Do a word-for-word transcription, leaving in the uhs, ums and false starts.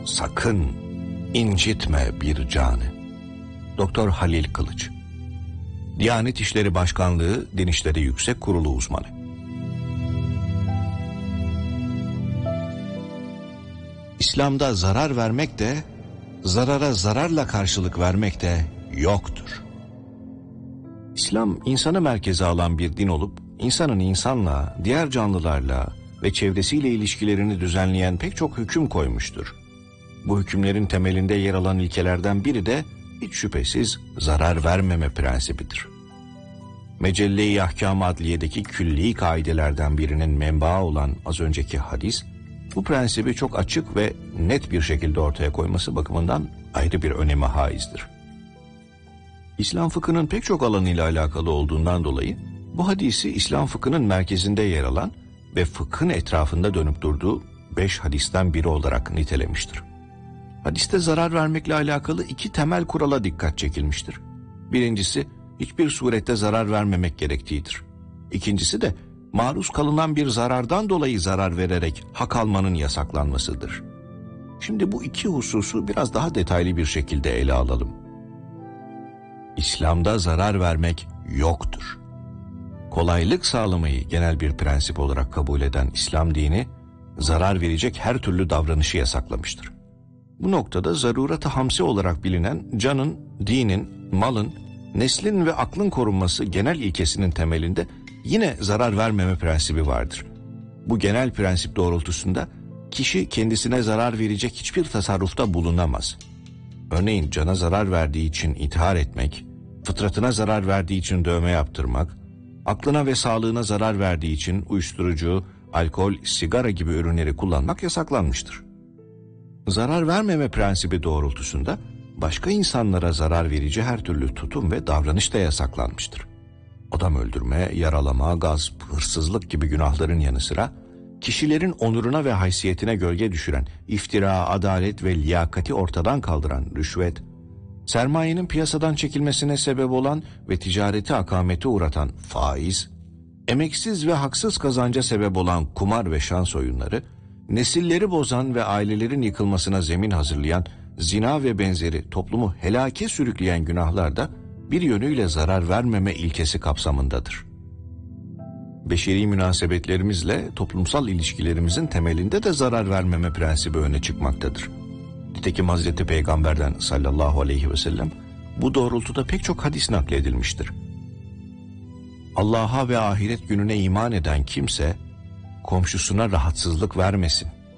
sakın incitme bir canı. Doktor Halil Kılıç, Diyanet İşleri Başkanlığı Din İşleri Yüksek Kurulu uzmanı. İslam'da zarar vermek de, zarara zararla karşılık vermek de yoktur. İslam, insanı merkeze alan bir din olup, insanın insanla, diğer canlılarla ve çevresiyle ilişkilerini düzenleyen pek çok hüküm koymuştur. Bu hükümlerin temelinde yer alan ilkelerden biri de hiç şüphesiz zarar vermeme prensibidir. Mecelle-i Ahkâm-ı Adliye'deki külli kaidelerden birinin menbaı olan az önceki hadis, bu prensibi çok açık ve net bir şekilde ortaya koyması bakımından ayrı bir öneme haizdir. İslam fıkhının pek çok alanıyla alakalı olduğundan dolayı bu hadisi İslam fıkhının merkezinde yer alan ve fıkhın etrafında dönüp durduğu beş hadisten biri olarak nitelemiştir. Hadiste zarar vermekle alakalı iki temel kurala dikkat çekilmiştir. Birincisi, hiçbir surette zarar vermemek gerektiğidir. İkincisi de maruz kalınan bir zarardan dolayı zarar vererek hak almanın yasaklanmasıdır. Şimdi bu iki hususu biraz daha detaylı bir şekilde ele alalım. İslam'da zarar vermek yoktur. Kolaylık sağlamayı genel bir prensip olarak kabul eden İslam dini, zarar verecek her türlü davranışı yasaklamıştır. Bu noktada zaruret-i hamsi olarak bilinen canın, dinin, malın, neslin ve aklın korunması genel ilkesinin temelinde yine zarar vermeme prensibi vardır. Bu genel prensip doğrultusunda kişi kendisine zarar verecek hiçbir tasarrufta bulunamaz. Örneğin cana zarar verdiği için intihar etmek, fıtratına zarar verdiği için dövme yaptırmak, aklına ve sağlığına zarar verdiği için uyuşturucu, alkol, sigara gibi ürünleri kullanmak yasaklanmıştır. Zarar vermeme prensibi doğrultusunda başka insanlara zarar verici her türlü tutum ve davranış da yasaklanmıştır. Adam öldürme, yaralama, gasp, hırsızlık gibi günahların yanı sıra kişilerin onuruna ve haysiyetine gölge düşüren iftira, adalet ve liyakati ortadan kaldıran rüşvet, sermayenin piyasadan çekilmesine sebep olan ve ticareti akamete uğratan faiz, emeksiz ve haksız kazanca sebep olan kumar ve şans oyunları, nesilleri bozan ve ailelerin yıkılmasına zemin hazırlayan zina ve benzeri toplumu helake sürükleyen günahlar da bir yönüyle zarar vermeme ilkesi kapsamındadır. Beşeri münasebetlerimizle toplumsal ilişkilerimizin temelinde de zarar vermeme prensibi öne çıkmaktadır. Nitekim Hazreti Peygamber'den sallallahu aleyhi ve sellem bu doğrultuda pek çok hadis nakledilmiştir. Allah'a ve ahiret gününe iman eden kimse komşusuna rahatsızlık vermesin.